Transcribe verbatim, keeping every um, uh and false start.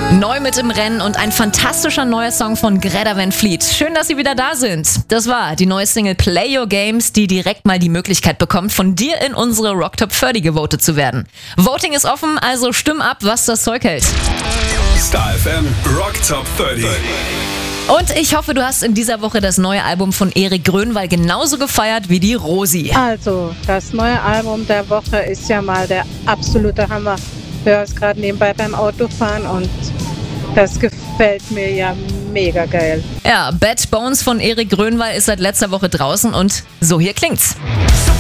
Neu mit im Rennen und ein fantastischer neuer Song von Greta Van Fleet. Schön, dass Sie wieder da sind. Das war die neue Single Play Your Games, die direkt mal die Möglichkeit bekommt, von dir in unsere Rock Top dreißig gewotet zu werden. Voting ist offen, also stimm ab, was das Zeug hält. Star F M Rock Top dreißig. Und ich hoffe, du hast in dieser Woche das neue Album von Erik Grönwall genauso gefeiert wie die Rosi. Also, das neue Album der Woche ist ja mal der absolute Hammer. Ich höre es gerade nebenbei beim Autofahren und das gefällt mir ja mega geil. Ja, Bad Bones von Erik Grönwall ist seit letzter Woche draußen und so hier klingt's.